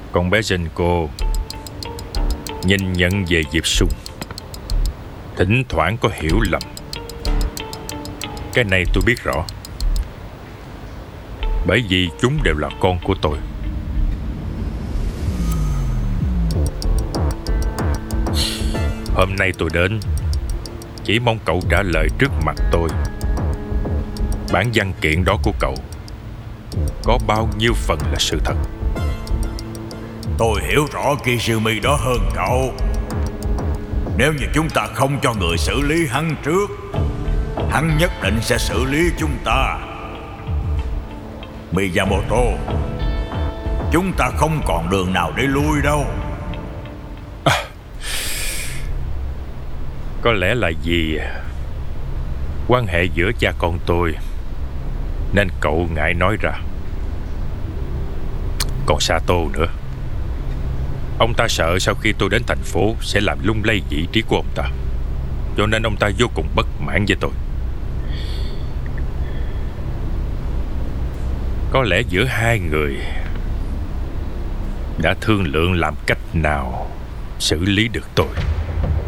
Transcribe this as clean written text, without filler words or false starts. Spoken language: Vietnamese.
Con bé Zenko nhìn nhận về Diệp Sung, thỉnh thoảng có hiểu lầm. Cái này tôi biết rõ, bởi vì chúng đều là con của tôi. Hôm nay tôi đến chỉ mong cậu trả lời trước mặt tôi, bản văn kiện đó của cậu có bao nhiêu phần là sự thật? Tôi hiểu rõ Kizumi đó hơn cậu. Nếu như chúng ta không cho người xử lý hắn trước, hắn nhất định sẽ xử lý chúng ta. Miyamoto, chúng ta không còn đường nào để lui đâu. Có lẽ là vì quan hệ giữa cha con tôi nên cậu ngại nói ra. Còn Sato nữa, ông ta sợ sau khi tôi đến thành phố sẽ làm lung lay vị trí của ông ta, cho nên ông ta vô cùng bất mãn với tôi. Có lẽ giữa hai người đã thương lượng làm cách nào xử lý được tôi.